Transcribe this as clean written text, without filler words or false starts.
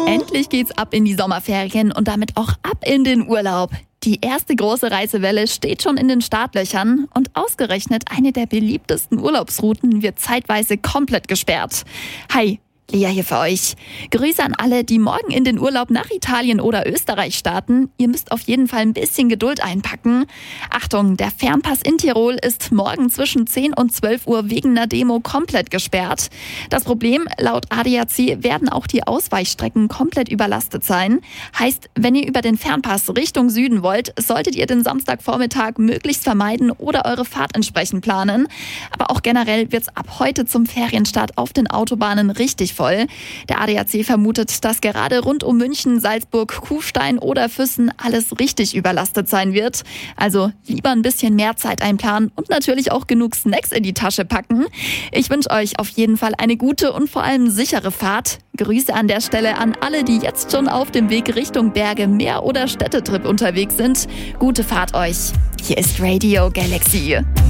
Endlich geht's ab in die Sommerferien und damit auch ab in den Urlaub. Die erste große Reisewelle steht schon in den Startlöchern und ausgerechnet eine der beliebtesten Urlaubsrouten wird zeitweise komplett gesperrt. Hi, Lea hier für euch. Grüße an alle, die morgen in den Urlaub nach Italien oder Österreich starten. Ihr müsst auf jeden Fall ein bisschen Geduld einpacken. Achtung, der Fernpass in Tirol ist morgen zwischen 10 und 12 Uhr wegen einer Demo komplett gesperrt. Das Problem, laut ADAC werden auch die Ausweichstrecken komplett überlastet sein. Heißt, wenn ihr über den Fernpass Richtung Süden wollt, solltet ihr den Samstagvormittag möglichst vermeiden oder eure Fahrt entsprechend planen. Aber auch generell wird's ab heute zum Ferienstart auf den Autobahnen richtig voll. Der ADAC vermutet, dass gerade rund um München, Salzburg, Kufstein oder Füssen alles richtig überlastet sein wird. Also lieber ein bisschen mehr Zeit einplanen und natürlich auch genug Snacks in die Tasche packen. Ich wünsche euch auf jeden Fall eine gute und vor allem sichere Fahrt. Grüße an der Stelle an alle, die jetzt schon auf dem Weg Richtung Berge, Meer oder Städtetrip unterwegs sind. Gute Fahrt euch. Hier ist Radio Galaxy.